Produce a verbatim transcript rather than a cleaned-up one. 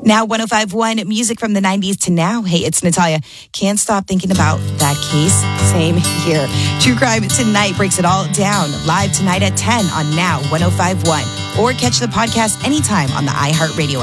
Now one oh five point one, music from the nineties to now. Hey, it's Natalia. Can't stop thinking about that case. Same here. True Crime Tonight breaks it all down. Live tonight at ten on Now one oh five point one. Or catch the podcast anytime on the iHeartRadio app.